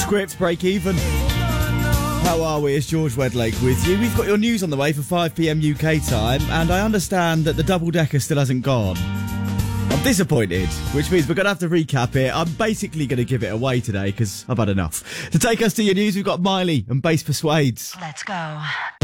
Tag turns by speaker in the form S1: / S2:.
S1: Script, Break Even. How are we? It's George Wedlake with you. We've got your news on the way for 5pm UK time, and I understand that the double-decker still hasn't gone. I'm disappointed, which means we're going to have to recap it. I'm basically going to give it away today because I've had enough. To take us to your news, we've got Miley and Bass Persuades.
S2: Let's go.